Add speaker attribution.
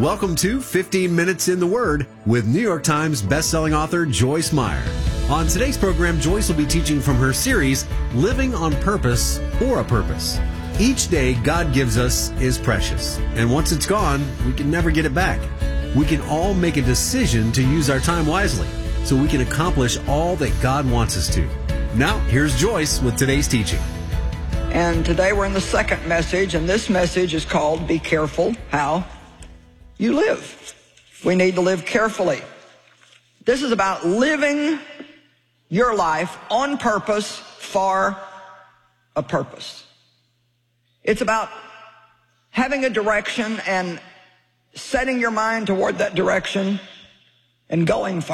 Speaker 1: Welcome to 15 Minutes in the Word with New York Times bestselling author Joyce Meyer. On today's program, Joyce will be teaching from her series, Living on Purpose for a Purpose. Each day God gives us is precious, and once it's gone, we can never get it back. We can all make a decision to use our time wisely so we can accomplish all that God wants us to. Now, here's Joyce with today's teaching.
Speaker 2: And today we're in the second message, and this message is called Be Careful How You Live. We need to live carefully. This is about living your life on purpose for a purpose. It's about having a direction and setting your mind toward that direction and going for